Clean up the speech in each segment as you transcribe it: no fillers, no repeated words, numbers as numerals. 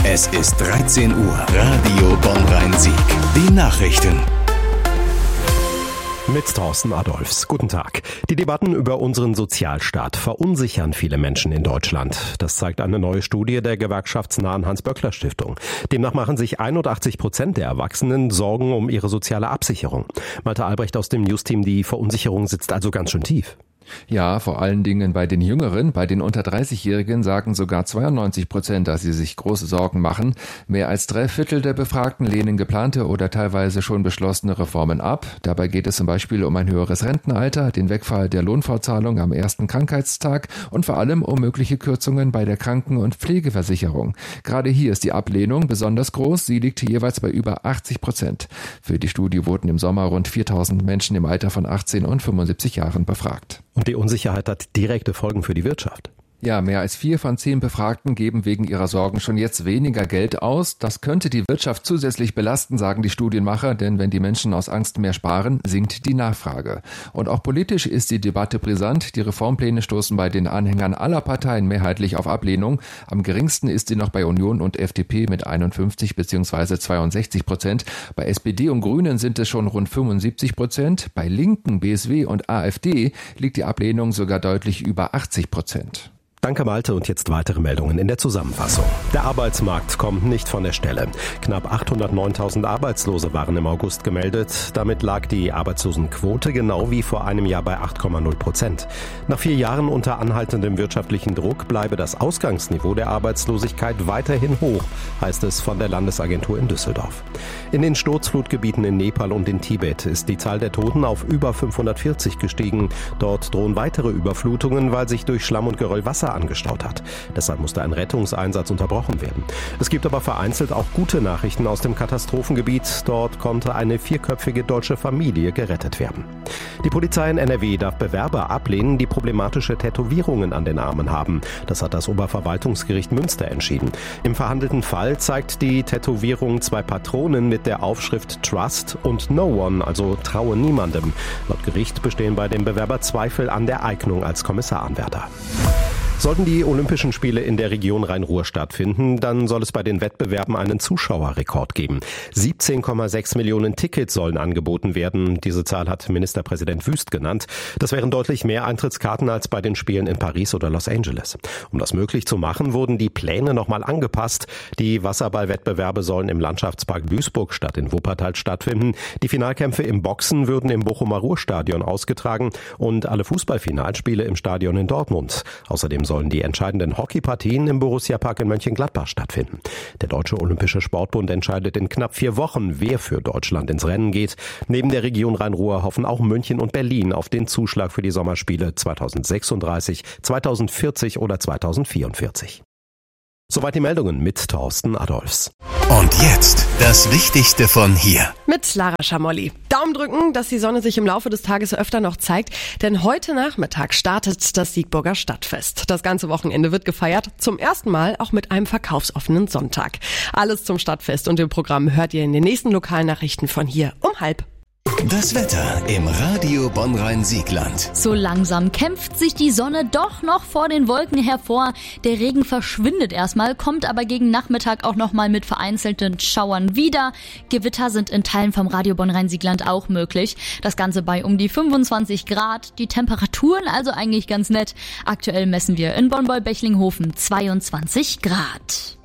Es ist 13 Uhr. Radio Bonn-Rhein-Sieg. Die Nachrichten. Mit Thorsten Adolphs. Guten Tag. Die Debatten über unseren Sozialstaat verunsichern viele Menschen in Deutschland. Das zeigt eine neue Studie der gewerkschaftsnahen Hans-Böckler-Stiftung. Demnach machen sich 81% der Erwachsenen Sorgen um ihre soziale Absicherung. Malte Albrecht aus dem Newsteam, die Verunsicherung sitzt also ganz schön tief. Ja, vor allen Dingen bei den Jüngeren, bei den unter 30-Jährigen sagen sogar 92%, dass sie sich große Sorgen machen. Mehr als 3/4 der Befragten lehnen geplante oder teilweise schon beschlossene Reformen ab. Dabei geht es zum Beispiel um ein höheres Rentenalter, den Wegfall der Lohnfortzahlung am ersten Krankheitstag und vor allem um mögliche Kürzungen bei der Kranken- und Pflegeversicherung. Gerade hier ist die Ablehnung besonders groß. Sie liegt jeweils bei über 80%. Für die Studie wurden im Sommer rund 4.000 Menschen im Alter von 18 und 75 Jahren befragt. Und die Unsicherheit hat direkte Folgen für die Wirtschaft. Ja, mehr als 4 von 10 Befragten geben wegen ihrer Sorgen schon jetzt weniger Geld aus. Das könnte die Wirtschaft zusätzlich belasten, sagen die Studienmacher, denn wenn die Menschen aus Angst mehr sparen, sinkt die Nachfrage. Und auch politisch ist die Debatte brisant. Die Reformpläne stoßen bei den Anhängern aller Parteien mehrheitlich auf Ablehnung. Am geringsten ist sie noch bei Union und FDP mit 51 bzw. 62%. Bei SPD und Grünen sind es schon rund 75%. Bei Linken, BSW und AfD liegt die Ablehnung sogar deutlich über 80%. Danke Malte und jetzt weitere Meldungen in der Zusammenfassung. Der Arbeitsmarkt kommt nicht von der Stelle. Knapp 809.000 Arbeitslose waren im August gemeldet. Damit lag die Arbeitslosenquote genau wie vor einem Jahr bei 8,0%. Nach 4 Jahren unter anhaltendem wirtschaftlichen Druck bleibe das Ausgangsniveau der Arbeitslosigkeit weiterhin hoch, heißt es von der Landesagentur in Düsseldorf. In den Sturzflutgebieten in Nepal und in Tibet ist die Zahl der Toten auf über 540 gestiegen. Dort drohen weitere Überflutungen, weil sich durch Schlamm und Geröll Wasser angestaut hat. Deshalb musste ein Rettungseinsatz unterbrochen werden. Es gibt aber vereinzelt auch gute Nachrichten aus dem Katastrophengebiet. Dort konnte eine 4-köpfige deutsche Familie gerettet werden. Die Polizei in NRW darf Bewerber ablehnen, die problematische Tätowierungen an den Armen haben. Das hat das Oberverwaltungsgericht Münster entschieden. Im verhandelten Fall zeigt die Tätowierung 2 Patronen mit der Aufschrift Trust und No One, also traue niemandem. Laut Gericht bestehen bei dem Bewerber Zweifel an der Eignung als Kommissaranwärter. Sollten die Olympischen Spiele in der Region Rhein-Ruhr stattfinden, dann soll es bei den Wettbewerben einen Zuschauerrekord geben. 17,6 Millionen Tickets sollen angeboten werden. Diese Zahl hat Ministerpräsident Wüst genannt. Das wären deutlich mehr Eintrittskarten als bei den Spielen in Paris oder Los Angeles. Um das möglich zu machen, wurden die Pläne nochmal angepasst. Die Wasserballwettbewerbe sollen im Landschaftspark Duisburg statt in Wuppertal stattfinden. Die Finalkämpfe im Boxen würden im Bochumer Ruhrstadion ausgetragen und alle Fußballfinalspiele im Stadion in Dortmund. Außerdem sollen die entscheidenden Hockeypartien im Borussia-Park in Mönchengladbach stattfinden. Der Deutsche Olympische Sportbund entscheidet in knapp 4 Wochen, wer für Deutschland ins Rennen geht. Neben der Region Rhein-Ruhr hoffen auch München und Berlin auf den Zuschlag für die Sommerspiele 2036, 2040 oder 2044. Soweit die Meldungen mit Thorsten Adolphs. Und jetzt das Wichtigste von hier. Mit Lara Schamolli. Daumen drücken, dass die Sonne sich im Laufe des Tages öfter noch zeigt, denn heute Nachmittag startet das Siegburger Stadtfest. Das ganze Wochenende wird gefeiert, zum ersten Mal auch mit einem verkaufsoffenen Sonntag. Alles zum Stadtfest und dem Programm hört ihr in den nächsten Lokalnachrichten von hier um 12:30. Das Wetter im Radio Bonn-Rhein-Siegland. So langsam kämpft sich die Sonne doch noch vor den Wolken hervor. Der Regen verschwindet erstmal, kommt aber gegen Nachmittag auch nochmal mit vereinzelten Schauern wieder. Gewitter sind in Teilen vom Radio Bonn-Rhein-Siegland auch möglich. Das Ganze bei um die 25 Grad. Die Temperaturen also eigentlich ganz nett. Aktuell messen wir in Bonn-Bechlinghofen 22 Grad.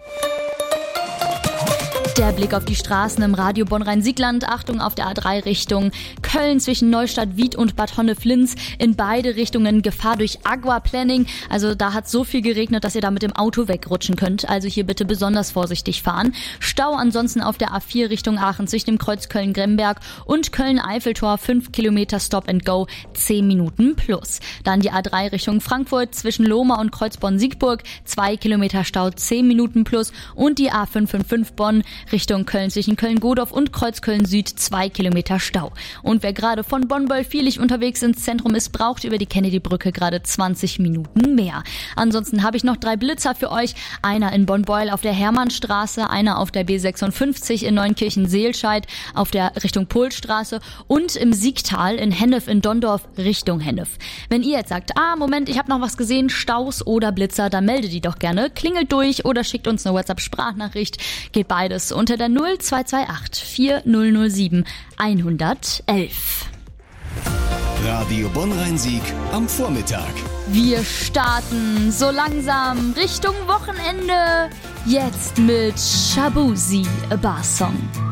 Der Blick auf die Straßen im Radio Bonn-Rhein-Siegland. Achtung auf der A3 Richtung Köln zwischen Neustadt Wied und Bad Honneflins. In beide Richtungen Gefahr durch Aquaplaning. Also da hat so viel geregnet, dass ihr da mit dem Auto wegrutschen könnt. Also hier bitte besonders vorsichtig fahren. Stau ansonsten auf der A4 Richtung Aachen zwischen dem Kreuz Köln-Gremberg und Köln-Eiffeltor 5 Kilometer Stop and Go, 10 Minuten plus. Dann die A3 Richtung Frankfurt zwischen Lohmar und Kreuzborn-Siegburg 2 Kilometer Stau, 10 Minuten plus. Und die A555 Bonn Richtung Köln zwischen Köln-Godorf und Kreuzköln Süd 2 Kilometer Stau. Und Und wer gerade von Bonn-Beulfierlich unterwegs ins Zentrum ist, braucht über die Kennedy-Brücke gerade 20 Minuten mehr. Ansonsten habe ich noch 3 Blitzer für euch. Einer in Bonn-Beul auf der Hermannstraße, einer auf der B56 in Neunkirchen-Seelscheid auf der Richtung Polstraße und im Siegtal in Hennef in Donndorf Richtung Hennef. Wenn ihr jetzt sagt, Moment, ich habe noch was gesehen, Staus oder Blitzer, dann meldet die doch gerne, klingelt durch oder schickt uns eine WhatsApp-Sprachnachricht. Geht beides unter der 0228 4007 111. Radio Bonn-Rhein-Sieg am Vormittag. Wir starten so langsam Richtung Wochenende. Jetzt mit Shabuzi, A Bar Song.